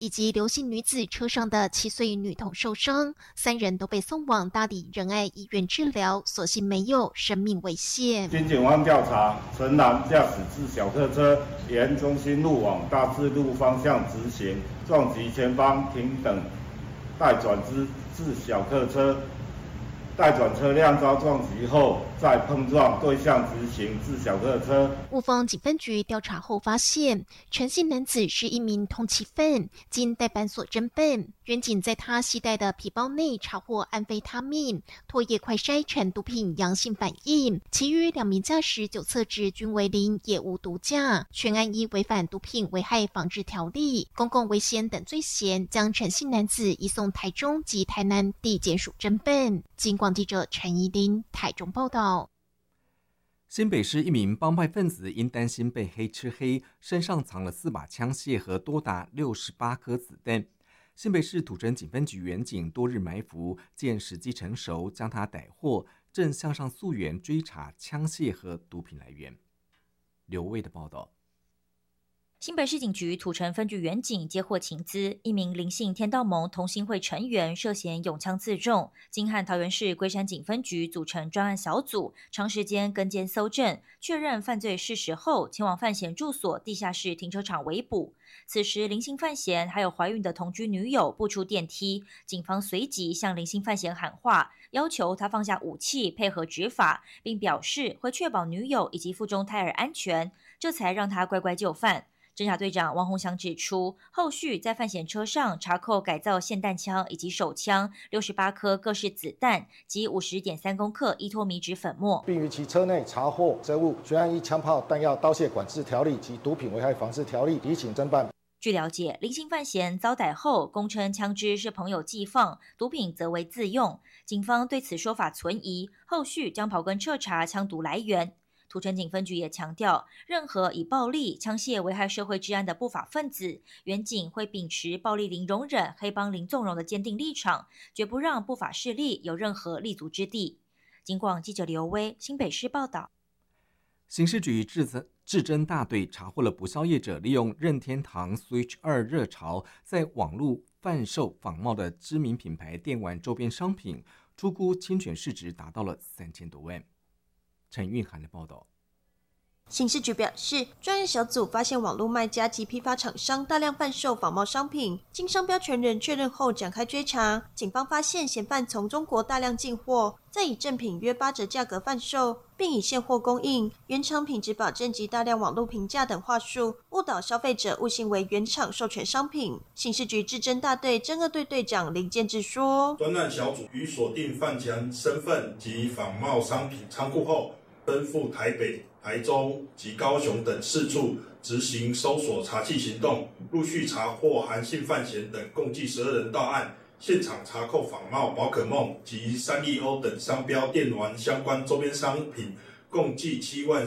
以及刘姓女子车上的7岁女童受伤，3人都被送往大理仁爱医院治疗，所幸没有生命危险。 经警方调查，陈男驾驶自小客车沿中心路往大智路方向直行，撞击前方停等待转之自小客车。待转车辆遭撞击后，再碰撞对向直行自小客车。 雾峰警分局调查后发现，陈姓男子是一名通缉犯，经代办所侦办，员警在他携带的皮包内查获安非他命、唾液快筛呈毒品阳性反应，其余2名驾驶酒测值均为0，也无毒驾。全案依违反毒品危害防治条例、公共危险等罪嫌，将陈姓男子移送台中及台南地检署侦办。警广记者陈怡琳台中报道。 新北市一名帮派分子因担心被黑吃黑，身上藏了4把枪械和多达68颗子弹。新北市土城警分局员警多日埋伏，见时机成熟，将他逮获，正向上溯源追查枪械和毒品来源。刘卫的报道。 新北市警局土城分局员警接获情资，一名林姓天道盟同心会成员涉嫌拥枪自重，经和桃园市龟山警分局组成专案小组，长时间跟监搜证，确认犯罪事实后，前往范闲住所地下室停车场围捕。此时林姓范闲还有怀孕的同居女友不出电梯，警方随即向林姓范闲喊话，要求他放下武器配合执法，并表示会确保女友以及腹中胎儿安全，这才让他乖乖就范。侦查队长汪宏祥指出，后续在范闲车上查扣改造霰弹枪以及手枪68颗各式子弹及50.3公克依托米脂粉末， 并于其车内查获证物，全案依枪炮弹药刀械管制条例及毒品危害防治条例提请侦办。 据了解，林姓范闲遭逮后供称枪支是朋友寄放，毒品则为自用，警方对此说法存疑，后续将刨根彻查枪毒来源。土城警分局也强调，任何以暴力、枪械危害社会治安的不法分子，员警会秉持暴力零容忍、黑帮零纵容的坚定立场，绝不让不法势力有任何立足之地。警广记者刘威新北市报道。 刑事局治侦大队查获了不肖业者利用任天堂 Switch 2热潮，在网络贩售仿冒的知名品牌电玩周边商品，初估侵权市值达到了3000多万。陈韵涵的报道。 刑事局表示，专案小组发现网络卖家及批发厂商大量贩售仿冒商品，经商标权人确认后展开追查。警方发现嫌犯从中国大量进货，再以正品约8折价格贩售，并以现货供应、原厂品质保证及大量网络评价等话术，误导消费者误信为原厂授权商品。刑事局治侦大队侦2队队长林建志说， 专案小组于锁定犯强身份及仿冒商品仓库后，奔赴台北、台中及高雄等4处执行搜索查缉行动，陆续查获韩姓范闲等共计12人到案，现场查扣仿冒宝可梦及3丽鸥等商标电玩相关周边商品，共计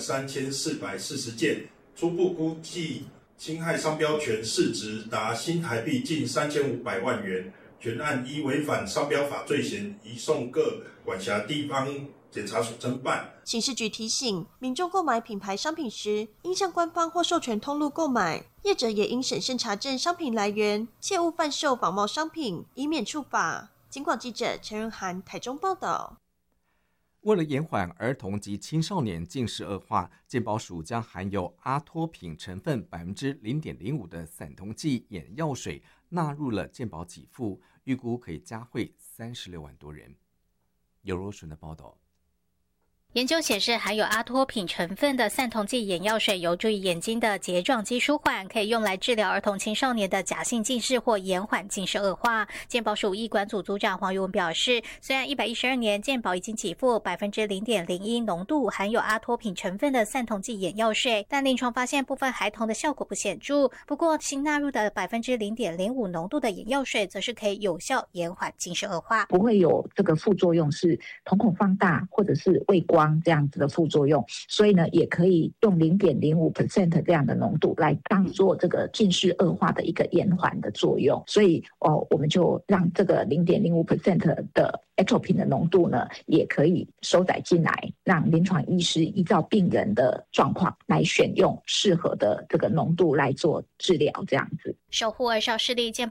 73440件，初步估计侵害商标权市值达新台币近3500万元。全案依违反商标法罪嫌，移送各管辖地方检察署侦办。 刑事局提醒民众购买品牌商品时，应向官方或授权通路购买，业者也应审慎查证商品来源，切勿贩售仿冒商品，以免触法。警广记者陈仁涵台中报道。 为了延缓儿童及青少年近视恶化，健保署将含有阿托品成分0.05%的散瞳剂眼药水纳入了健保给付，预估可以嘉惠36万多人。尤若纯的报道。 研究显示，含有阿托品成分的散瞳剂眼药水有助于眼睛的睫状肌舒缓，可以用来治疗儿童青少年的假性近视或延缓近视恶化。健保署医管组组长黄玉文表示，虽然112年健保已经给付0.01%浓度含有阿托品成分的散瞳剂眼药水，但临床发现部分孩童的效果不显著。不过，新纳入的0.05%浓度的眼药水，则是可以有效延缓近视恶化， 不会有这个副作用是瞳孔放大或者是畏光这样子的副作用，所以呢，也可以用0.05% 这样的浓度来当做这个近视恶化的一个延缓的作用。所以我们就让这个0.05% 的 atropine 的浓度呢，也可以收载进来，让临床医师依照病人的状况来选用适合的这个浓度来做治疗，这样子。 守护儿少视力健保